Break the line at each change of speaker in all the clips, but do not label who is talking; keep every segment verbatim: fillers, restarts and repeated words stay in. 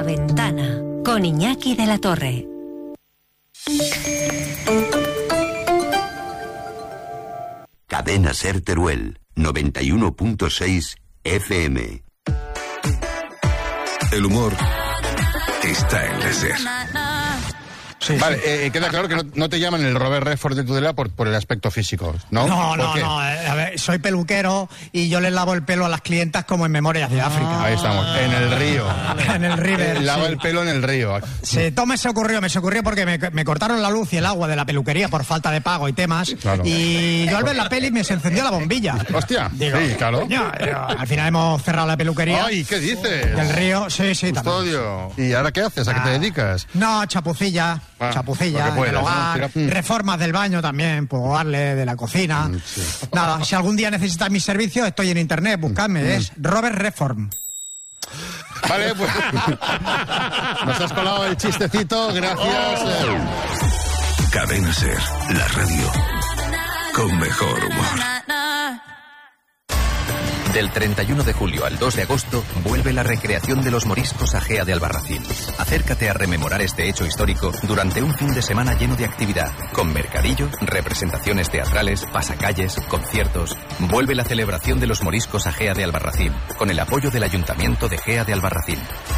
La Ventana, con Iñaki de la Torre.
Cadena Ser Teruel, noventa y uno punto seis F M.
El humor está en la Ser.
Sí, vale, sí. Eh, queda claro que no, no te llaman el Robert Redford de Tudela por, por el aspecto físico, ¿no?
No, no,
¿Por qué?
no. A ver, soy peluquero y yo les lavo el pelo a las clientas como en Memorias de África.
Ahí estamos, en el río.
En el river.
Lava
sí.
el pelo en el río.
Sí, todo me se ocurrió, me se ocurrió porque me, me cortaron la luz y el agua de la peluquería por falta de pago y temas. Claro. Y yo al ver la peli me se encendió la bombilla.
Hostia,
Digo,
sí, claro.
Coño, al final hemos cerrado la peluquería.
Ay, ¿qué dices?
Del río, sí, sí,
Custodio. ¿Y ahora qué haces? ¿A qué te dedicas?
No, chapucilla, ah, chapucilla. Puedes, del hogar, ¿no? Reformas del baño también, puedo darle, de la cocina. Mm, sí. Nada, si algún día necesitas mis servicios, estoy en internet, buscadme, mm. es Robert Reform.
Vale, pues nos has colado el chistecito, gracias. Oh.
Cadena Ser, la radio con mejor humor.
Del treinta y uno de julio al dos de agosto vuelve la recreación de los moriscos Agea de Albarracín. Acércate a rememorar este hecho histórico durante un fin de semana lleno de actividad, con mercadillo, representaciones teatrales, pasacalles, conciertos. Vuelve la celebración de los moriscos Agea de Albarracín, con el apoyo del Ayuntamiento de Gea de Albarracín.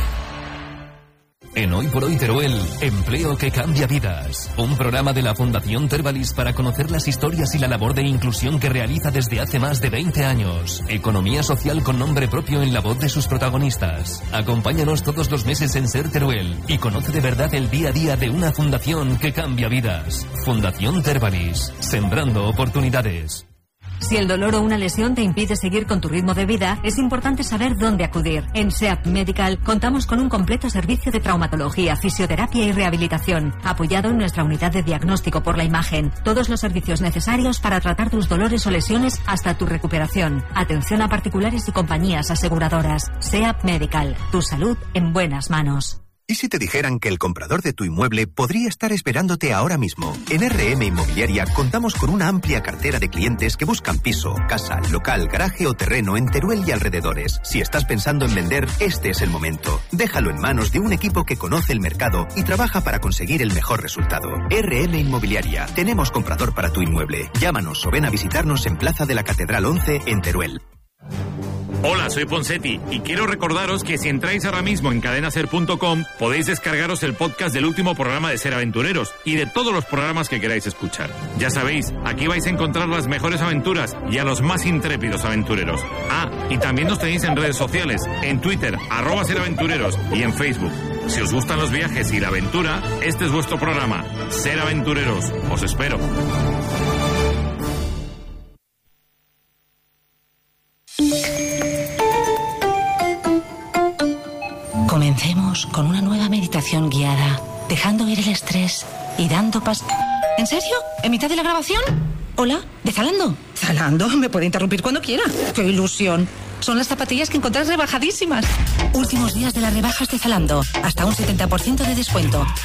En Hoy por Hoy Teruel, Empleo que cambia vidas. Un programa de la Fundación Tervalis para conocer las historias y la labor de inclusión que realiza desde hace más de veinte años. Economía social con nombre propio en la voz de sus protagonistas. Acompáñanos todos los meses en Ser Teruel y conoce de verdad el día a día de una fundación que cambia vidas. Fundación Tervalis, sembrando oportunidades.
Si el dolor o una lesión te impide seguir con tu ritmo de vida, es importante saber dónde acudir. En SEAP Medical contamos con un completo servicio de traumatología, fisioterapia y rehabilitación, apoyado en nuestra unidad de diagnóstico por la imagen. Todos los servicios necesarios para tratar tus dolores o lesiones hasta tu recuperación. Atención a particulares y compañías aseguradoras. SEAP Medical, tu salud en buenas manos.
¿Y si te dijeran que el comprador de tu inmueble podría estar esperándote ahora mismo? En R M Inmobiliaria contamos con una amplia cartera de clientes que buscan piso, casa, local, garaje o terreno en Teruel y alrededores. Si estás pensando en vender, este es el momento. Déjalo en manos de un equipo que conoce el mercado y trabaja para conseguir el mejor resultado. R M Inmobiliaria. Tenemos comprador para tu inmueble. Llámanos o ven a visitarnos en Plaza de la Catedral once en Teruel.
Hola, soy Ponsetti y quiero recordaros que si entráis ahora mismo en cadenaser punto com podéis descargaros el podcast del último programa de Ser Aventureros y de todos los programas que queráis escuchar. Ya sabéis, aquí vais a encontrar las mejores aventuras y a los más intrépidos aventureros. Ah, y también nos tenéis en redes sociales, en Twitter, arroba Ser Aventureros y en Facebook. Si os gustan los viajes y la aventura, este es vuestro programa, Ser Aventureros. Os espero.
Comencemos con una nueva meditación guiada, dejando ir el estrés y dando pas... ¿En serio? ¿En mitad de la grabación? Hola, ¿de Zalando? Zalando, me puede interrumpir cuando quiera. ¡Qué ilusión! Son las zapatillas que encontrás rebajadísimas. Últimos días de las rebajas de Zalando. Hasta un setenta por ciento de descuento.